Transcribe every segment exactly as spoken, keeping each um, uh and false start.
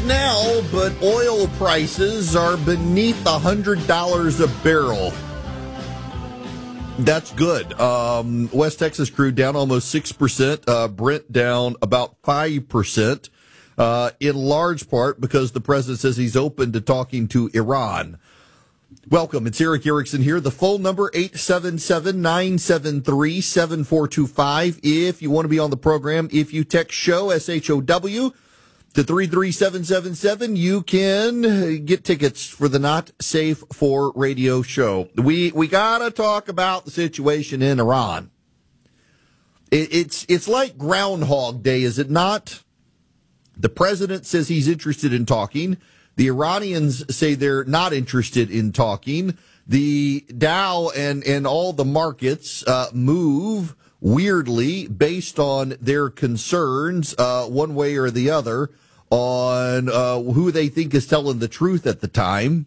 now, but oil prices are beneath one hundred dollars a barrel. That's good. Um, West Texas crude down almost six percent. Uh, Brent down about five percent, uh, in large part because the president says he's open to talking to Iran. Welcome. It's Erick Erickson here. The phone number, eight seven seven, nine seven three, seven four two five. If you want to be on the program, if you text SHOW, S H O W, to three three seven seven seven, you can get tickets for the Not Safe for Radio show. We we got to talk about the situation in Iran. It, it's it's like Groundhog Day, is it not? The president says he's interested in talking. The Iranians say they're not interested in talking. The Dow and, and all the markets uh, move weirdly based on their concerns, uh, one way or the other, on uh, who they think is telling the truth at the time.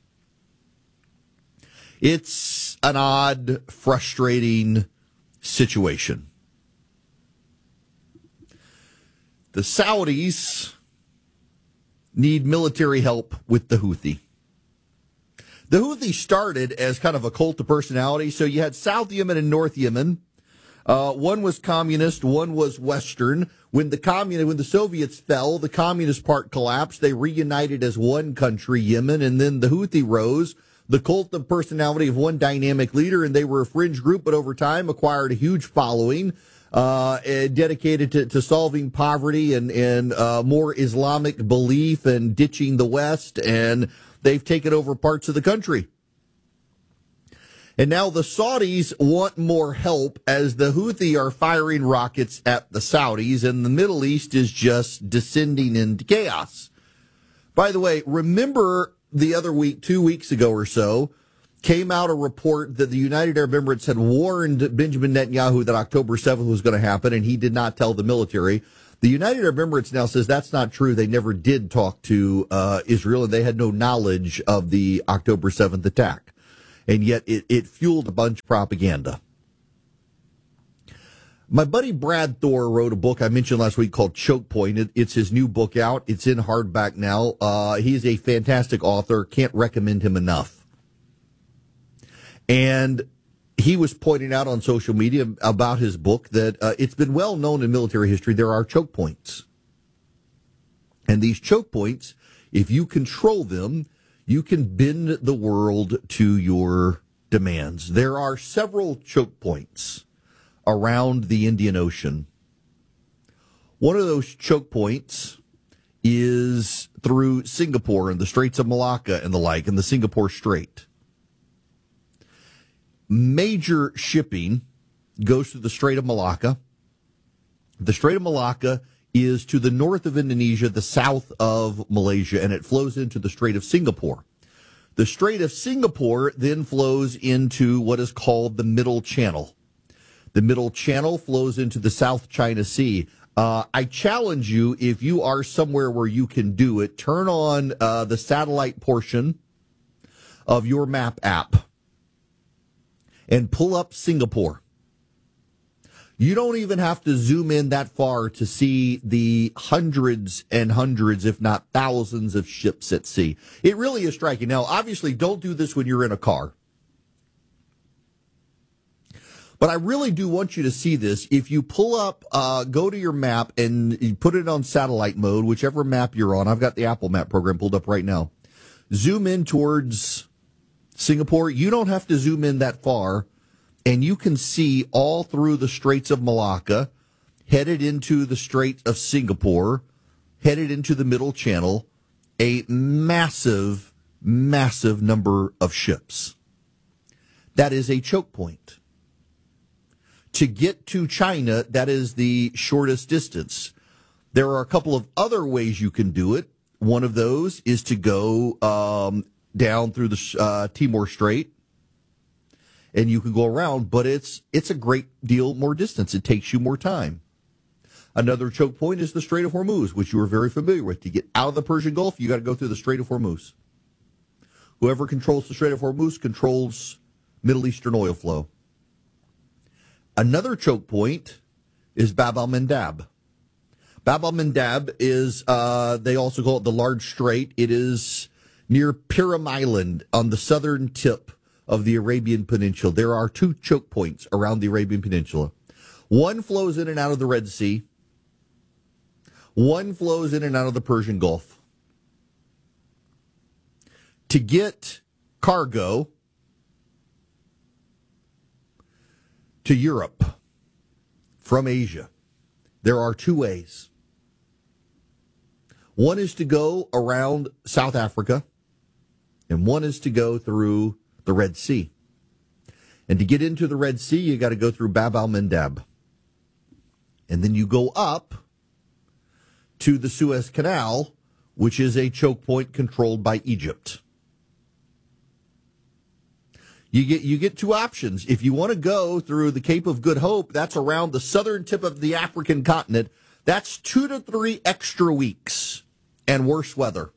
It's an odd, frustrating situation. The Saudis need military help with the Houthi. The Houthi started as kind of a cult of personality. So you had South Yemen and North Yemen. Uh, one was communist, one was Western. When the communist, when the Soviets fell, the communist part collapsed. They reunited as one country, Yemen, and then the Houthi rose. The cult of personality of one dynamic leader, and they were a fringe group, but over time acquired a huge following. Uh, dedicated to, to solving poverty and, and, uh, more Islamic belief and ditching the West, and they've taken over parts of the country. And now the Saudis want more help as the Houthi are firing rockets at the Saudis, and the Middle East is just descending into chaos. By the way, remember the other week, two weeks ago or so, came out a report that the United Arab Emirates had warned Benjamin Netanyahu that October seventh was going to happen, and he did not tell the military. The United Arab Emirates now says that's not true. They never did talk to uh, Israel, and they had no knowledge of the October seventh attack. And yet it, it fueled a bunch of propaganda. My buddy Brad Thor wrote a book I mentioned last week called Choke Point. It, it's his new book out. It's in hardback now. Uh, he's a fantastic author. Can't recommend him enough. And he was pointing out on social media about his book that uh, it's been well known in military history there are choke points. And these choke points, if you control them, you can bend the world to your demands. There are several choke points around the Indian Ocean. One of those choke points is through Singapore and the Straits of Malacca and the like, and the Singapore Strait. Major shipping goes through the Strait of Malacca. The Strait of Malacca is to the north of Indonesia, the south of Malaysia, and it flows into the Strait of Singapore. The Strait of Singapore then flows into what is called the Middle Channel. The Middle Channel flows into the South China Sea. Uh, I challenge you, if you are somewhere where you can do it, turn on uh, the satellite portion of your map app and pull up Singapore. You don't even have to zoom in that far to see the hundreds and hundreds, if not thousands, of ships at sea. It really is striking. Now, obviously, don't do this when you're in a car. But I really do want you to see this. If you pull up, uh, go to your map and you put it on satellite mode, whichever map you're on. I've got the Apple Map program pulled up right now. Zoom in towards Singapore. You don't have to zoom in that far, and you can see all through the Straits of Malacca, headed into the Strait of Singapore, headed into the Middle Channel, a massive, massive number of ships. That is a choke point. To get to China, that is the shortest distance. There are a couple of other ways you can do it. One of those is to go um, down through the uh, Timor Strait, and you can go around, but it's it's a great deal more distance. It takes you more time. Another choke point is the Strait of Hormuz, which you are very familiar with. To get out of the Persian Gulf, you got to go through the Strait of Hormuz. Whoever controls the Strait of Hormuz controls Middle Eastern oil flow. Another choke point is Bab al-Mandab. Bab al-Mandab is, uh, they also call it the Large Strait. It is near Piram Island on the southern tip of the Arabian Peninsula. There are two choke points around the Arabian Peninsula. One flows in and out of the Red Sea. One flows in and out of the Persian Gulf. To get cargo to Europe from Asia, there are two ways. One is to go around South Africa, and one is to go through the Red Sea. And to get into the Red Sea, you got to go through Bab al-Mandab. And then you go up to the Suez Canal, which is a choke point controlled by Egypt. You get you get two options. If you want to go through the Cape of Good Hope, that's around the southern tip of the African continent. That's two to three extra weeks and worse weather.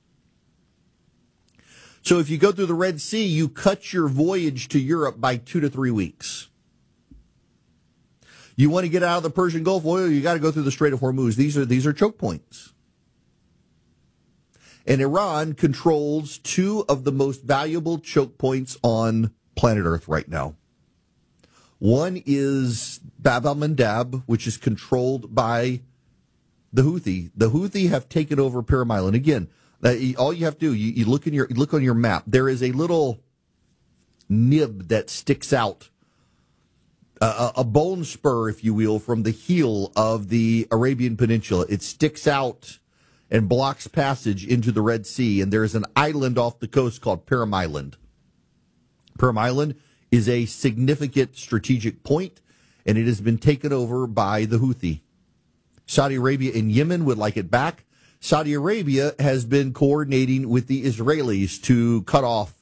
So if you go through the Red Sea, you cut your voyage to Europe by two to three weeks. You want to get out of the Persian Gulf, well, you got to go through the Strait of Hormuz. These are these are choke points. And Iran controls two of the most valuable choke points on planet Earth right now. One is Bab al-Mandab, which is controlled by the Houthi. The Houthi have taken over Piram Island. Again, uh, all you have to do, you, you look in your you look on your map. There is a little nib that sticks out, uh, a bone spur, if you will, from the heel of the Arabian Peninsula. It sticks out and blocks passage into the Red Sea, and there is an island off the coast called Piram Island. Piram Island is a significant strategic point, and it has been taken over by the Houthi. Saudi Arabia and Yemen would like it back. Saudi Arabia has been coordinating with the Israelis to cut off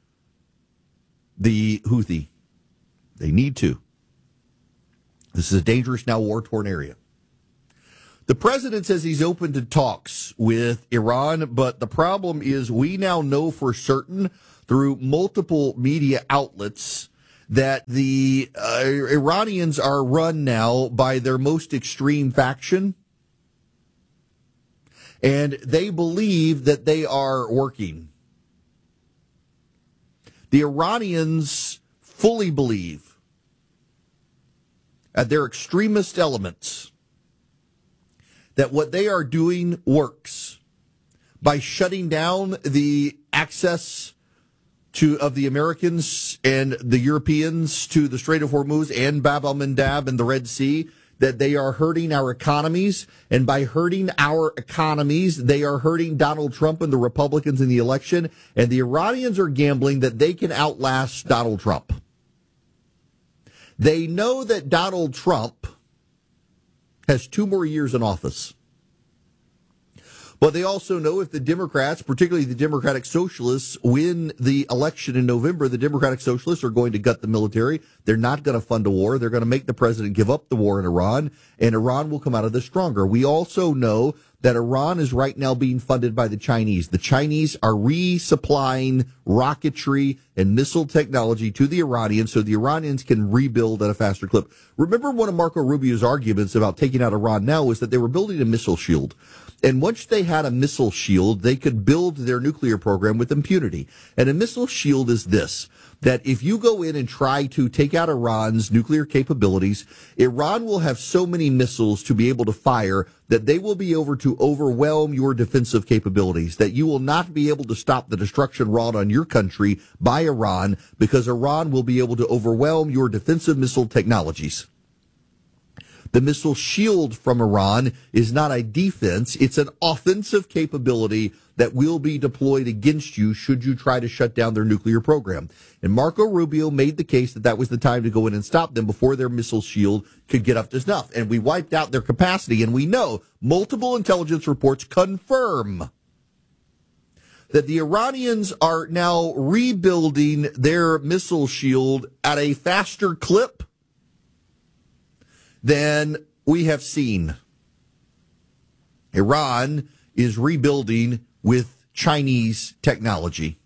the Houthi. They need to. This is a dangerous, now war-torn area. The president says he's open to talks with Iran, but the problem is we now know for certain through multiple media outlets that the uh, Iranians are run now by their most extreme faction, and they believe that they are working. The Iranians fully believe that their extremist elements that what they are doing works by shutting down the access to of the Americans and the Europeans to the Strait of Hormuz and Bab al-Mandab and the Red Sea, that they are hurting our economies. And by hurting our economies, they are hurting Donald Trump and the Republicans in the election. And the Iranians are gambling that they can outlast Donald Trump. They know that Donald Trump has two more years in office. But they also know if the Democrats, particularly the Democratic Socialists, win the election in November, the Democratic Socialists are going to gut the military. They're not going to fund a war. They're going to make the president give up the war in Iran, and Iran will come out of this stronger. We also know that Iran is right now being funded by the Chinese. The Chinese are resupplying rocketry and missile technology to the Iranians so the Iranians can rebuild at a faster clip. Remember one of Marco Rubio's arguments about taking out Iran now was that they were building a missile shield. And once they had a missile shield, they could build their nuclear program with impunity. And a missile shield is this, that if you go in and try to take out Iran's nuclear capabilities, Iran will have so many missiles to be able to fire that they will be able to overwhelm your defensive capabilities, that you will not be able to stop the destruction wrought on your country by Iran because Iran will be able to overwhelm your defensive missile technologies. The missile shield from Iran is not a defense. It's an offensive capability that will be deployed against you should you try to shut down their nuclear program. And Marco Rubio made the case that that was the time to go in and stop them before their missile shield could get up to snuff. And we wiped out their capacity. And we know multiple intelligence reports confirm that the Iranians are now rebuilding their missile shield at a faster clip than we have seen. Iran is rebuilding with Chinese technology.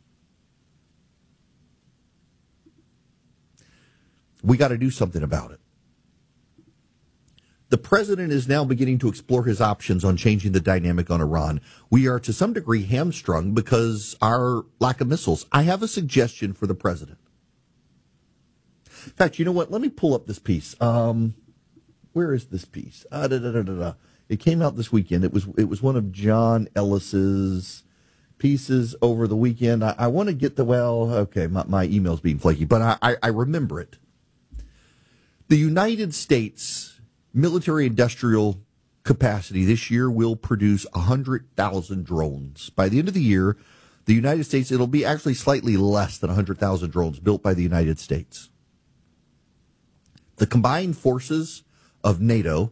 We got to do something about it. The president is now beginning to explore his options on changing the dynamic on Iran. We are to some degree hamstrung because our lack of missiles. I have a suggestion for the president. In fact, you know what? Let me pull up this piece. Um, where is this piece? Uh, da, da, da, da, da. It came out this weekend. It was it was one of John Ellis's pieces over the weekend. I, I want to get the, well, okay, my, my email's being flaky, but I, I, I remember it. The United States military industrial capacity this year will produce one hundred thousand drones. By the end of the year, the United States, it'll be actually slightly less than one hundred thousand drones built by the United States. The combined forces of NATO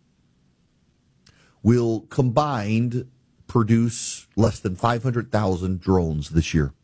will combined produce less than five hundred thousand drones this year.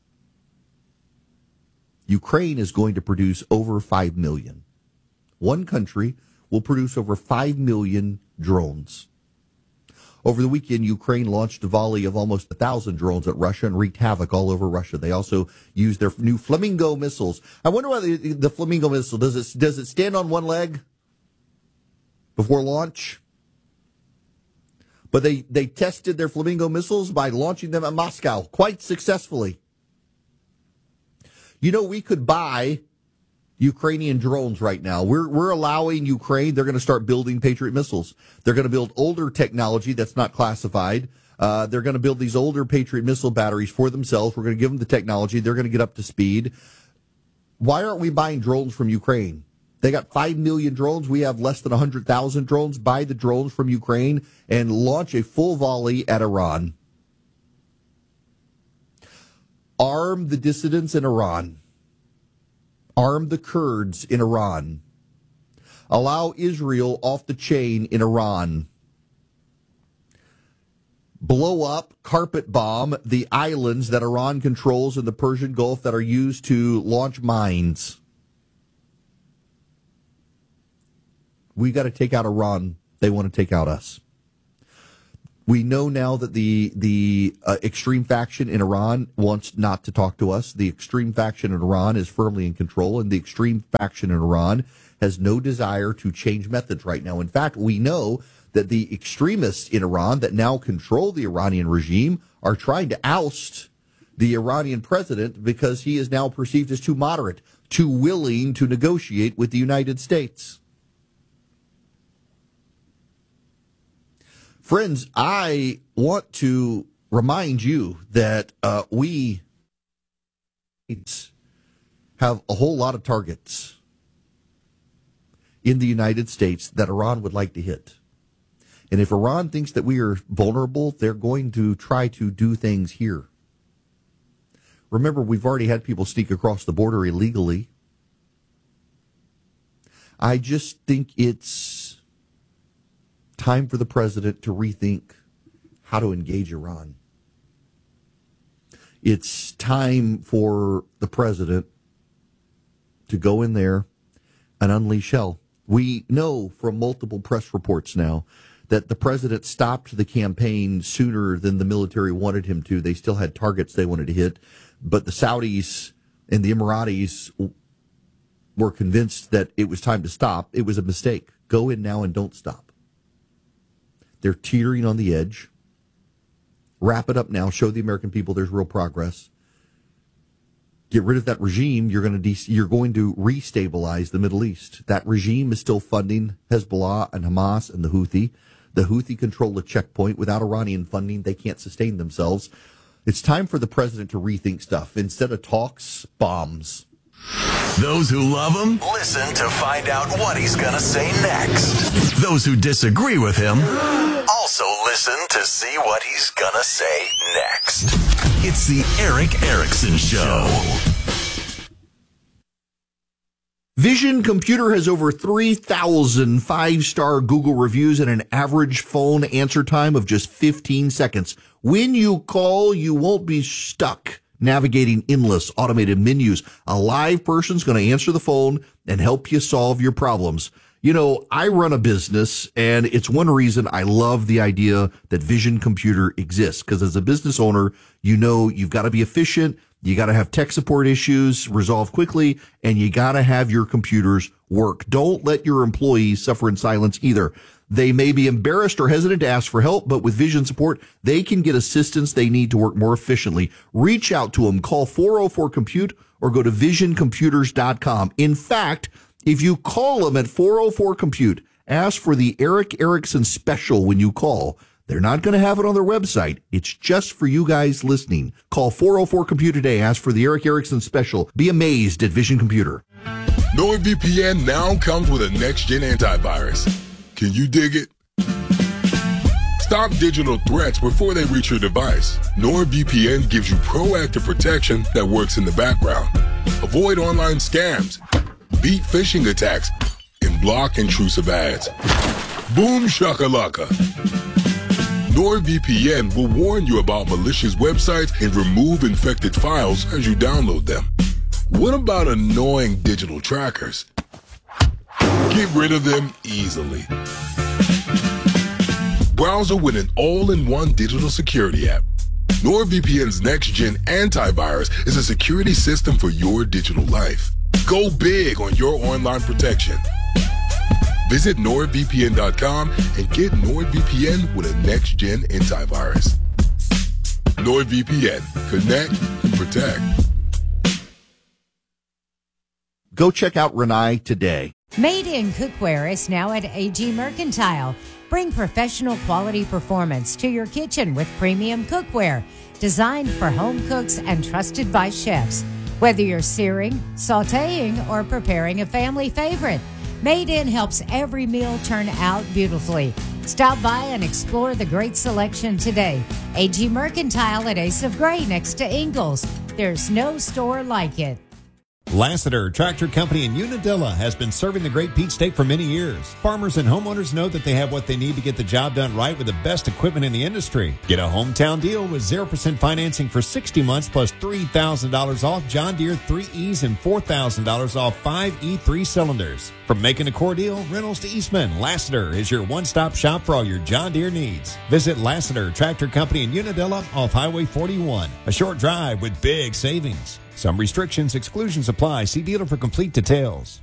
Ukraine is going to produce over five million. One country will produce over five million drones. Over the weekend, Ukraine launched a volley of almost one thousand drones at Russia and wreaked havoc all over Russia. They also used their new Flamingo missiles. I wonder why the, the Flamingo missile, does it, does it stand on one leg before launch? But they, they tested their Flamingo missiles by launching them at Moscow quite successfully. You know, we could buy Ukrainian drones right now. We're we're allowing Ukraine, they're going to start building Patriot missiles. They're going to build older technology that's not classified. Uh, they're going to build these older Patriot missile batteries for themselves. We're going to give them the technology. They're going to get up to speed. Why aren't we buying drones from Ukraine? They got five million drones. We have less than one hundred thousand drones. Buy the drones from Ukraine and launch a full volley at Iran. Arm the dissidents in Iran. Arm the Kurds in Iran. Allow Israel off the chain in Iran. Blow up, carpet bomb the islands that Iran controls in the Persian Gulf that are used to launch mines. We got to take out Iran. They want to take out us. We know now that the the uh, extreme faction in Iran wants not to talk to us. The extreme faction in Iran is firmly in control, and the extreme faction in Iran has no desire to change methods right now. In fact, we know that the extremists in Iran that now control the Iranian regime are trying to oust the Iranian president because he is now perceived as too moderate, too willing to negotiate with the United States. Friends, I want to remind you that uh, we have a whole lot of targets in the United States that Iran would like to hit. And if Iran thinks that we are vulnerable, they're going to try to do things here. Remember, we've already had people sneak across the border illegally. I just think it's time for the president to rethink how to engage Iran. It's time for the president to go in there and unleash hell. We know from multiple press reports now that the president stopped the campaign sooner than the military wanted him to. They still had targets they wanted to hit, but the Saudis and the Emiratis were convinced that it was time to stop. It was a mistake. Go in now and don't stop. They're teetering on the edge. Wrap it up now. Show the American people there's real progress. Get rid of that regime. You're going to de- you're going to restabilize the Middle East. That regime is still funding Hezbollah and Hamas and the Houthi. The Houthi control a checkpoint. Without Iranian funding, they can't sustain themselves. It's time for the president to rethink stuff. Instead of talks, bombs. Those who love him, listen to find out what he's going to say next. Those who disagree with him, also listen to see what he's going to say next. It's the Erick Erickson Show. Vision Computer has over three thousand five-star Google reviews and an average phone answer time of just fifteen seconds. When you call, you won't be stuck navigating endless automated menus. A live person's going to answer the phone and help you solve your problems. You know, I run a business, and it's one reason I love the idea that Vision Computer exists, because as a business owner, you know you've got to be efficient. You got to have tech support issues resolved quickly, and you got to have your computers work. Don't let your employees suffer in silence either. They may be embarrassed or hesitant to ask for help, but with Vision support, they can get assistance they need to work more efficiently. Reach out to them. Call four oh four compute or go to vision computers dot com. In fact, if you call them at four oh four compute, ask for the Eric Erickson special when you call. They're not going to have it on their website. It's just for you guys listening. Call four oh four compute today. Ask for the Eric Erickson special. Be amazed at Vision Computer. NordVPN now comes with a next-gen antivirus. Can you dig it? Stop digital threats before they reach your device. NordVPN gives you proactive protection that works in the background. Avoid online scams, beat phishing attacks, and block intrusive ads. Boom shakalaka. NordVPN will warn you about malicious websites and remove infected files as you download them. What about annoying digital trackers? Get rid of them easily. Browser with an all-in-one digital security app. NordVPN's next-gen antivirus is a security system for your digital life. Go big on your online protection. Visit nord V P N dot com and get NordVPN with a next-gen antivirus. NordVPN. Connect and protect. Go check out Renai today. Made in Cookware is now at A G Mercantile. Bring professional quality performance to your kitchen with premium cookware designed for home cooks and trusted by chefs. Whether you're searing, sautéing, or preparing a family favorite, Made In helps every meal turn out beautifully. Stop by and explore the great selection today. A G Mercantile at Ace of Gray next to Ingalls. There's no store like it. Lassiter Tractor Company in Unadilla has been serving the Great Peak State for many years. Farmers and homeowners know that they have what they need to get the job done right with the best equipment in the industry. Get a hometown deal with zero percent financing for sixty months plus three thousand dollars off John Deere three E's and four thousand dollars off five E three cylinders. From making a core deal, rentals to Eastman, Lassiter is your one-stop shop for all your John Deere needs. Visit Lassiter Tractor Company in Unadilla off Highway forty-one. A short drive with big savings. Some restrictions, exclusions apply. See dealer for complete details.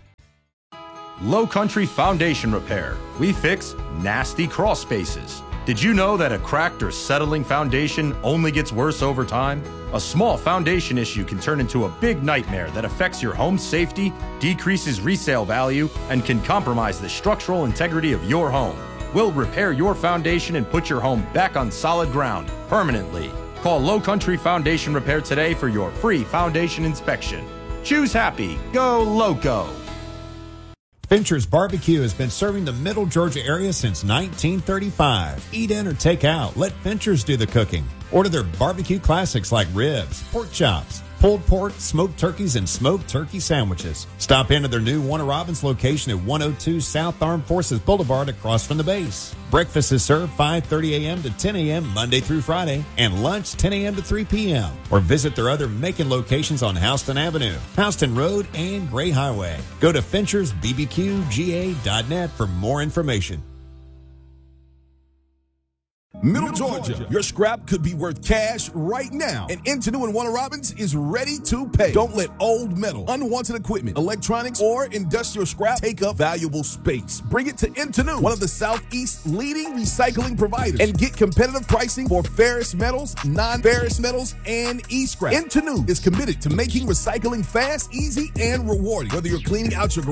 Low Country Foundation Repair. We fix nasty crawl spaces. Did you know that a cracked or settling foundation only gets worse over time? A small foundation issue can turn into a big nightmare that affects your home's safety, decreases resale value, and can compromise the structural integrity of your home. We'll repair your foundation and put your home back on solid ground permanently. Call Low Country Foundation Repair today for your free foundation inspection. Choose happy. Go Loco. Fincher's Barbecue has been serving the Middle Georgia area since nineteen thirty-five. Eat in or take out. Let Fincher's do the cooking. Order their barbecue classics like ribs, pork chops, pulled pork, smoked turkeys, and smoked turkey sandwiches. Stop in at their new Warner Robins location at one oh two South Armed Forces Boulevard across from the base. Breakfast is served five thirty a.m. to ten a.m. Monday through Friday, and lunch ten a.m. to three p.m. Or visit their other Macon locations on Houston Avenue, Houston Road, and Gray Highway. Go to Finchers B B Q G A dot net for more information. Middle Georgia, your scrap could be worth cash right now. And Intenu and Warner Robins is ready to pay. Don't let old metal, unwanted equipment, electronics, or industrial scrap take up valuable space. Bring it to Intenu, one of the Southeast's leading recycling providers, and get competitive pricing for ferrous metals, non-ferrous metals, and e-scrap. Intenu is committed to making recycling fast, easy, and rewarding. Whether you're cleaning out your garage